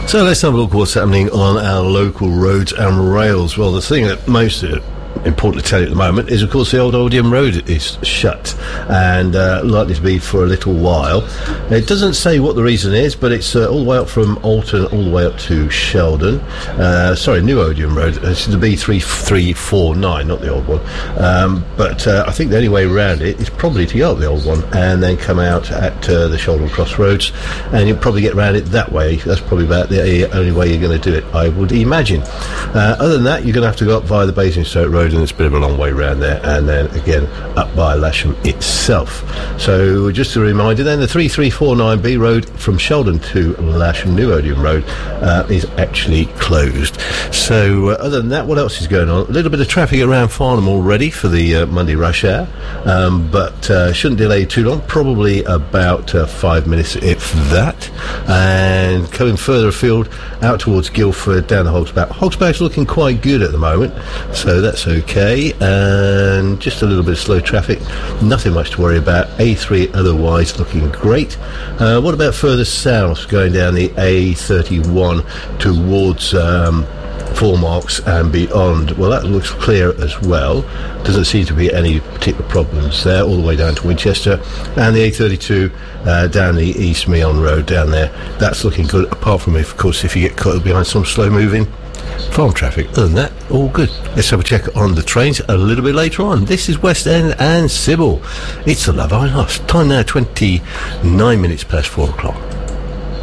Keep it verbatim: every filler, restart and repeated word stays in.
So let's have a look at what's happening on our local roads and rails. Well, the thing that most uh, important to tell you at the moment is, of course, the old Oldham Road is shut and uh, likely to be for a little while. It doesn't say what the reason is, but it's uh, all the way up from Alton all the way up to Sheldon. Uh, sorry, New Oldham Road. It's the B three three four nine, not the old one. Um, but uh, I think the only way around it is probably to go up the old one and then come out at uh, the Sheldon Crossroads, and you'll probably get around it that way. That's probably about the only way you're going to do it, I would imagine. Uh, other than that, you're going to have to go up via the Basingstoke Road, and it's a bit of a long way round there, and then again up by Lasham itself. So just a reminder then, the three three four nine B road from Sheldon to Lasham, New Oldham Road, uh, is actually closed. So uh, other than that, what else is going on? A little bit of traffic around Farnham already for the uh, Monday rush hour, um, but uh, shouldn't delay too long, probably about uh, five minutes if that. And coming further afield out towards Guildford down the Hogsback. Hogsback's looking quite good at the moment, so that's okay. And just a little bit of slow traffic, nothing much to worry about. A three otherwise looking great. Uh, what about further south, going down the A thirty-one towards um, Four Marks and beyond? Well, that looks clear as well. Doesn't seem to be any particular problems there, all the way down to Winchester. And the A thirty-two uh, down the East Meon Road down there, that's looking good, apart from, if, of course, if you get caught behind some slow moving farm traffic. Other than that, all good. Let's have a check on the trains a little bit later on. This is West End and Sybil. It's the Love I Lost. Time now twenty-nine minutes past four o'clock.